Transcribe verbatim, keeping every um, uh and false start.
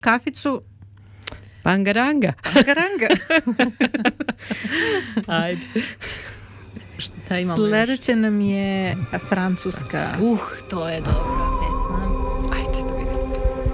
kaficu Bangaranga. Bangaranga. Ajde. Šta imamo Sledeće nam je Francuska. Uh, to je dobra pesma. Ajde da vidimo.